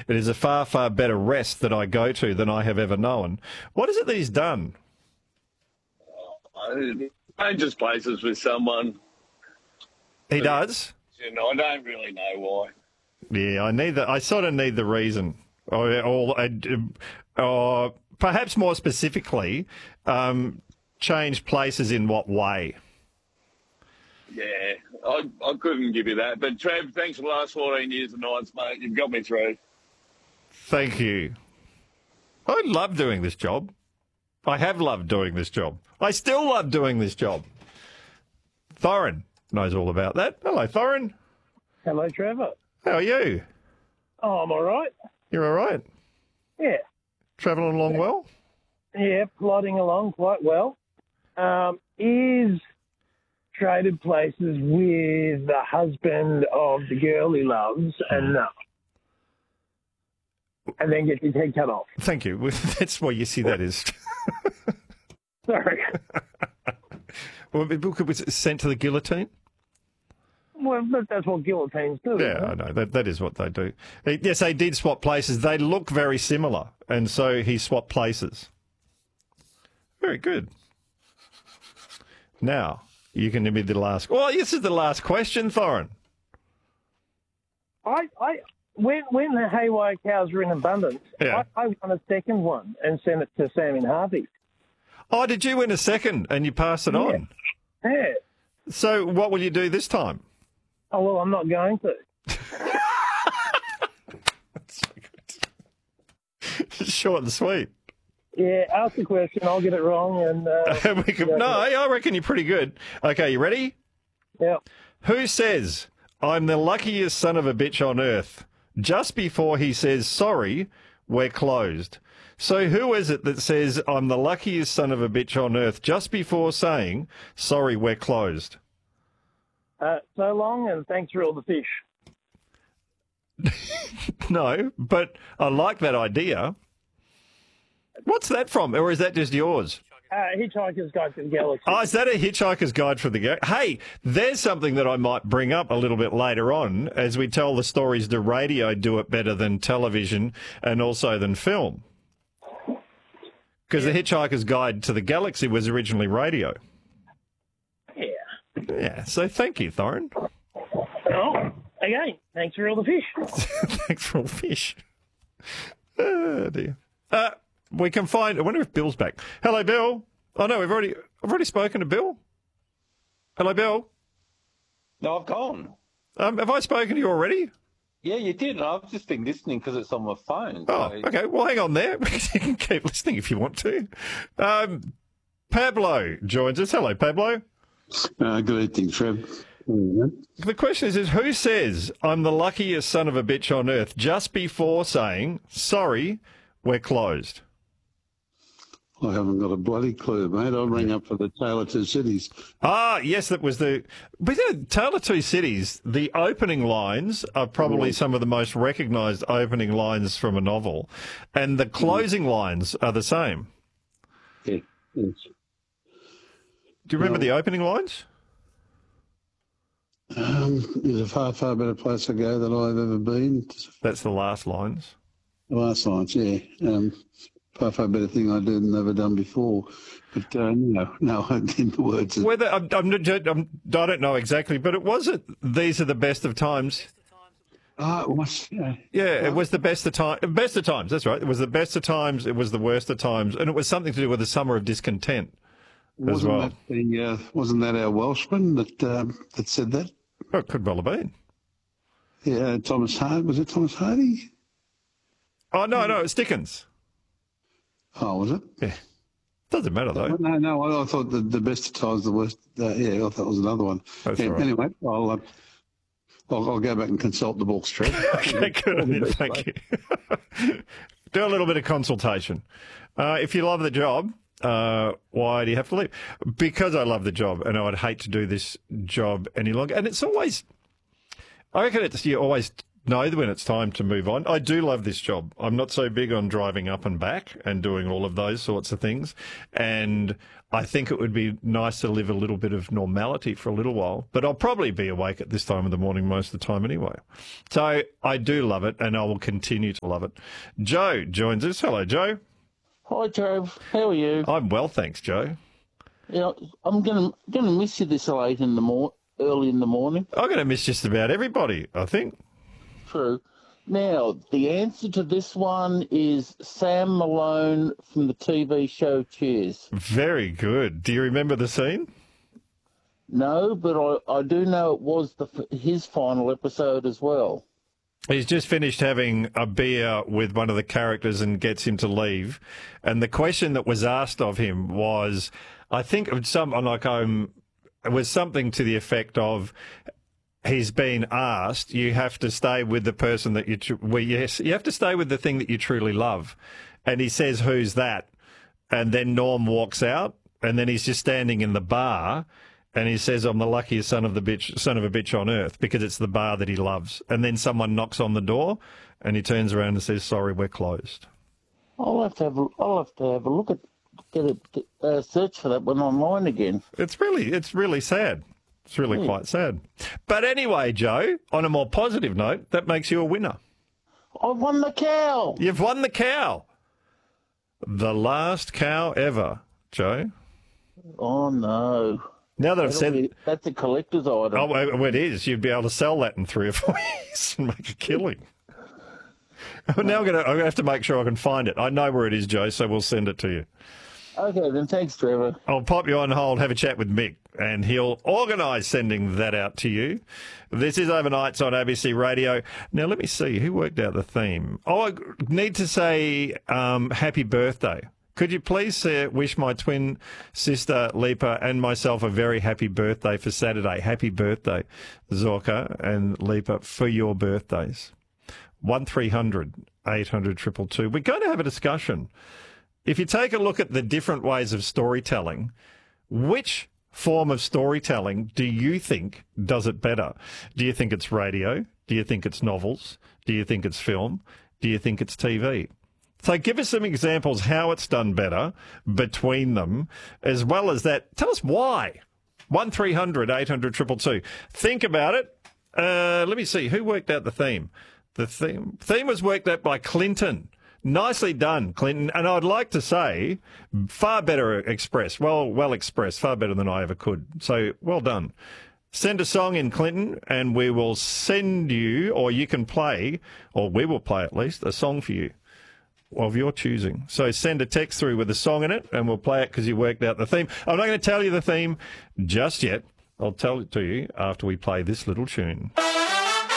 It is a far, far better rest that I go to than I have ever known. What is it that he's done? Changes places with someone. He does? I don't really know why. Yeah, I sort of need the reason. Or perhaps more specifically, change places in what way? Yeah, I couldn't give you that. But, Trev, thanks for the last 14 years of nights, mate. You've got me through. Thank you. I love doing this job. I have loved doing this job. I still love doing this job. Thorin knows all about that. Hello, Thorin. Hello, Trevor. How are you? Oh, I'm all right. You're all right? Yeah. Travelling along well? Yeah, plodding along quite well. Is traded places with the husband of the girl he loves and no. And then gets his head cut off. Thank you. That's why you see that is. Sorry. Well, it was sent to the guillotine? Well, that's what guillotines do. Yeah, I know. That is what they do. Yes, they did swap places. They look very similar, and so he swapped places. Very good. Now, you can be the last... Well, this is the last question, Thorin. When the haywire cows were in abundance, Yeah. I won a second one and sent it to Sam in Harvey. Oh, did you win a second and you pass it on? Yeah. So what will you do this time? Oh, well, I'm not going to. That's so good. Short and sweet. Yeah, ask the question, I'll get it wrong. And I reckon you're pretty good. Okay, you ready? Yeah. Who says, I'm the luckiest son of a bitch on earth, just before he says, sorry, we're closed? So who is it that says, I'm the luckiest son of a bitch on earth, just before saying, sorry, we're closed? So long, and thanks for all the fish. No, but I like that idea. What's that from? Or is that just yours? Hitchhiker's Guide to the Galaxy. Oh, is that a Hitchhiker's Guide for the Galaxy? Hey, there's something that I might bring up a little bit later on as we tell the stories. Do radio do it better than television and also than film? Because the Hitchhiker's Guide to the Galaxy was originally radio. Yeah. Yeah, so thank you, Thorin. Oh, again, thanks for all the fish. Thanks for all the fish. Oh, dear. We can find... I wonder if Bill's back. Hello, Bill. Oh, no, I've already spoken to Bill. Hello, Bill. No, I've gone. Have I spoken to you already? Yeah, you did. I've just been listening because it's on my phone. Oh, so... okay. Well, hang on there. You can keep listening if you want to. Pablo joins us. Hello, Pablo. Good evening, Trev. The question is who says, I'm the luckiest son of a bitch on earth, just before saying, sorry, we're closed? I haven't got a bloody clue, mate. I rang up for the Tale of Two Cities. Ah, yes, that was the... But Tale of Two Cities, the opening lines are probably some of the most recognised opening lines from a novel, and the closing lines are the same. Yeah, yes. Do you remember the opening lines? There's a far, far better place to go than I've ever been. That's the last lines. The last lines, yeah. Far, far better thing I did than ever done before. But no, I didn't the words. Whether I don't know exactly, but it wasn't. These are the best of times. It was. Yeah, it was the best of times. Best of times. That's right. It was the best of times. It was the worst of times, and it was something to do with the summer of discontent as well. Wasn't that our Welshman that said that? Oh, it could well have been. Yeah, Thomas Hardy. Was it Thomas Hardy? Oh no, it's Dickens. Oh, was it? Yeah. Doesn't matter, though. No, I thought the best of times, the worst. I thought it was another one. That's right. Anyway, I'll go back and consult the books, Trev. Okay, good on you. Thank you. Do a little bit of consultation. If you love the job, why do you have to leave? Because I love the job, and I'd hate to do this job any longer. And it's always... I reckon you always know when it's time to move on. I do love this job. I'm not so big on driving up and back and doing all of those sorts of things. And I think it would be nice to live a little bit of normality for a little while. But I'll probably be awake at this time of the morning most of the time anyway. So I do love it, and I will continue to love it. Joe joins us. Hello, Joe. Hi, Trav. How are you? I'm well, thanks, Joe. Yeah, I'm gonna miss you this late in the early in the morning. I'm going to miss just about everybody, I think. True. Now, the answer to this one is Sam Malone from the TV show Cheers. Very good. Do you remember the scene? No, but I do know it was his final episode as well. He's just finished having a beer with one of the characters and gets him to leave. And the question that was asked of him was, I think it was something to the effect of, he's been asked, you have to stay with the person that you have to stay with the thing that you truly love. And he says, who's that? And then Norm walks out, and then he's just standing in the bar, and he says, I'm the luckiest son of a bitch on earth, because it's the bar that he loves. And then someone knocks on the door, and he turns around and says, sorry, we're closed. I'll have to have a look at search for that one online again. It's really sad. It's really quite sad. But anyway, Joe, on a more positive note, that makes you a winner. I won the cow. You've won the cow. The last cow ever, Joe. Oh, no. Now that I've said... That's a collector's item. Oh, well, it is. You'd be able to sell that in 3 or 4 years and make a killing. Now I'm going to have to make sure I can find it. I know where it is, Joe, so we'll send it to you. Okay, then thanks, Trevor. I'll pop you on hold, have a chat with Mick, and he'll organise sending that out to you. This is Overnights on ABC Radio. Now, let me see. Who worked out the theme? Oh, I need to say happy birthday. Could you please wish my twin sister, Lipa, and myself a very happy birthday for Saturday. Happy birthday, Zorka and Lipa, for your birthdays. 1300 800 222. We're going to have a discussion. If you take a look at the different ways of storytelling, which form of storytelling do you think does it better? Do you think it's radio? Do you think it's novels? Do you think it's film? Do you think it's TV? So give us some examples how it's done better between them, as well as that. Tell us why. 1300 800 222. Think about it. Let me see. Who worked out the theme? The theme was worked out by Clinton. Nicely done, Clinton. And I'd like to say, far better expressed. Well expressed. Far better than I ever could. So, well done. Send a song in, Clinton, and we will send you, or you can play, or we will play at least, a song for you of your choosing. So send a text through with a song in it, and we'll play it because you worked out the theme. I'm not going to tell you the theme just yet. I'll tell it to you after we play this little tune.